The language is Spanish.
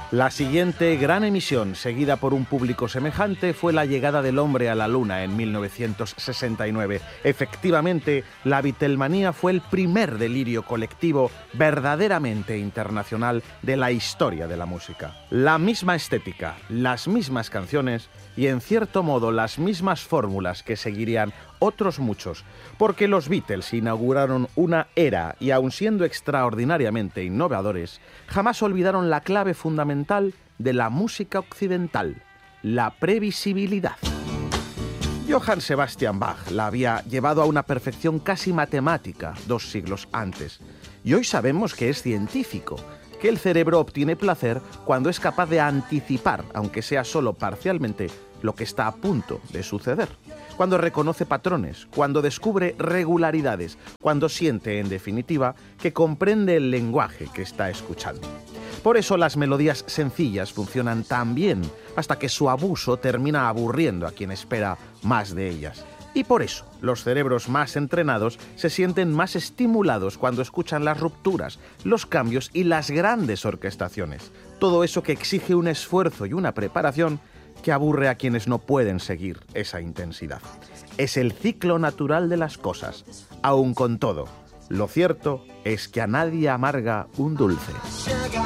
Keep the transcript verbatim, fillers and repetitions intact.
La siguiente gran emisión, seguida por un público semejante, fue la llegada del hombre a la Luna en mil novecientos sesenta y nueve. Efectivamente, la Beatlemanía fue el primer delirio colectivo verdaderamente internacional de la historia de la música. La misma estética, las mismas canciones y, en cierto modo, las mismas fórmulas que seguirían otros muchos, porque los Beatles inauguraron una era y, aun siendo extraordinariamente innovadores, jamás olvidaron la clave fundamental de la música occidental, la previsibilidad. Johann Sebastian Bach la había llevado a una perfección casi matemática dos siglos antes, y hoy sabemos que es científico, que el cerebro obtiene placer cuando es capaz de anticipar, aunque sea solo parcialmente, lo que está a punto de suceder. Cuando reconoce patrones, cuando descubre regularidades, cuando siente, en definitiva, que comprende el lenguaje que está escuchando. Por eso las melodías sencillas funcionan tan bien, hasta que su abuso termina aburriendo a quien espera más de ellas. Y por eso los cerebros más entrenados se sienten más estimulados cuando escuchan las rupturas, los cambios y las grandes orquestaciones. Todo eso que exige un esfuerzo y una preparación que aburre a quienes no pueden seguir esa intensidad. Es el ciclo natural de las cosas. Aun con todo, lo cierto es que a nadie amarga un dulce.